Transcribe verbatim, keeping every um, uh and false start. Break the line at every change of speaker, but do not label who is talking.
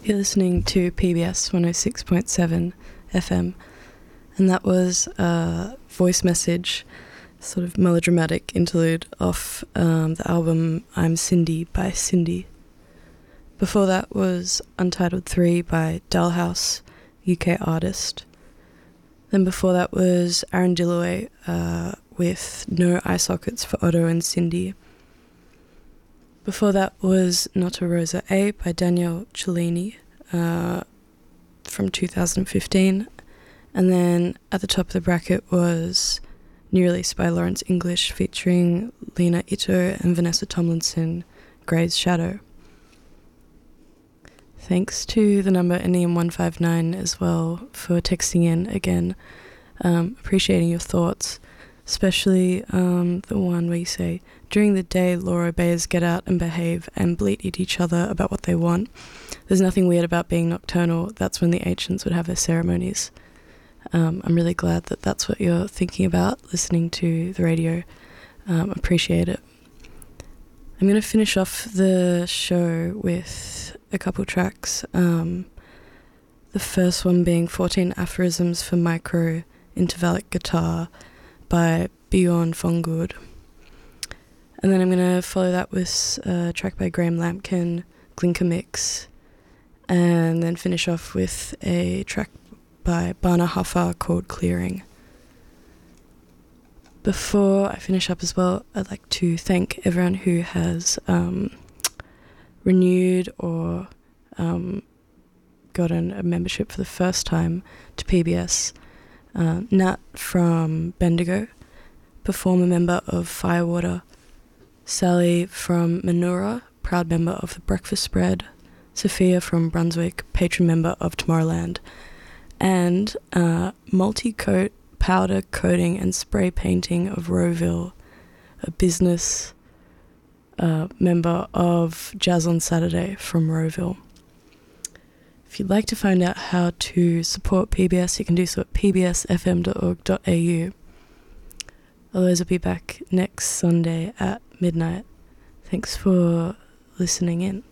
You're listening to P B S one oh six point seven F M, and that was a voice message, sort of melodramatic interlude off um, the album I'm Cindy by Cindy. Before that was Untitled three by Dalhouse, U K artist. Then before that was Aaron Dilloway uh, with No Eye Sockets for Otto and Cindy. Before that was Nota Rosa A by Danielle Cellini uh, from two thousand fifteen. And then at the top of the bracket was new release by Lawrence English featuring Lena Ito and Vanessa Tomlinson, Grey's Shadow. Thanks to the number ending in one five nine as well for texting in again, um, appreciating your thoughts, especially um, the one where you say, during the day law obeyers get out and behave and bleat at each other about what they want. There's nothing weird about being nocturnal. That's when the ancients would have their ceremonies. Um, I'm really glad that that's what you're thinking about, listening to the radio. Um, appreciate it. I'm going to finish off the show with a couple tracks. Um, the first one being fourteen Aphorisms for Micro Intervallic Guitar by Bjorn Fongood. And then I'm going to follow that with a track by Graham Lampkin, Glinka Mix, and then finish off with a track by Bana Hafa called Clearing. Before I finish up as well, I'd like to thank everyone who has um, renewed or um, gotten a membership for the first time to P B S. Uh, Nat from Bendigo, performer member of Firewater. Sally from Manura, proud member of the Breakfast Spread. Sophia from Brunswick, patron member of Tomorrowland. And uh, multi-coat powder coating and spray painting of Rowville, a business uh, member of Jazz on Saturday from Rowville. If you'd like to find out how to support P B S, you can do so at p b s f m dot org dot a u. Otherwise, I'll be back next Sunday at midnight. Thanks for listening in.